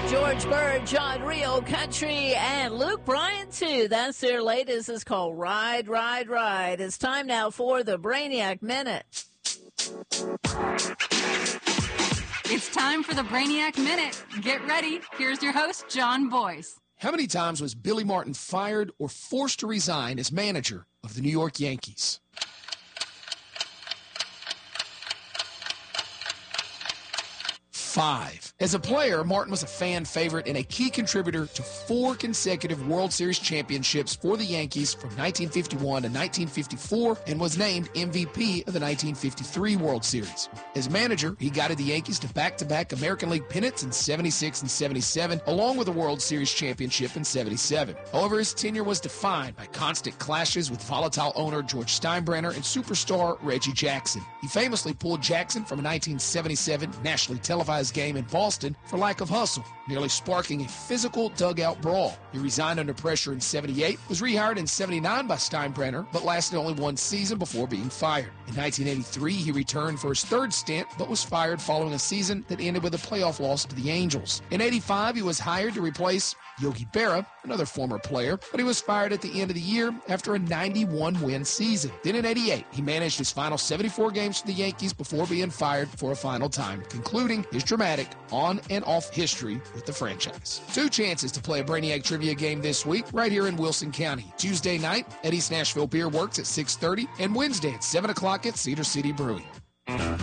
George Bird, John Rio Country, and Luke Bryan, too. That's their latest. It's called Ride, Ride, Ride. It's time now for the Brainiac Minute. It's time for the Brainiac Minute. Get ready. Here's your host, John Boyce. How many times was Billy Martin fired or forced to resign as manager of the New York Yankees? 5. As a player, Martin was a fan favorite and a key contributor to 4 consecutive World Series championships for the Yankees from 1951 to 1954 and was named MVP of the 1953 World Series. As manager, he guided the Yankees to back-to-back American League pennants in 76 and 77, along with a World Series championship in 77. However, his tenure was defined by constant clashes with volatile owner George Steinbrenner and superstar Reggie Jackson. He famously pulled Jackson from a 1977 nationally televised game in Boston for lack of hustle, nearly sparking a physical dugout brawl. He resigned under pressure in 78, was rehired in 79 by Steinbrenner, but lasted only 1 season before being fired. In 1983, he returned for his 3rd stint, but was fired following a season that ended with a playoff loss to the Angels. In 85, he was hired to replace Yogi Berra, another former player, but he was fired at the end of the year after a 91-win season. Then in 88, he managed his final 74 games for the Yankees before being fired for a final time, concluding his dramatic on and off history with the franchise. 2 chances to play a Brainiac Trivia game this week right here in Wilson County. Tuesday night at East Nashville Beer Works at 6:30 and Wednesday at 7 o'clock at Cedar City Brewing.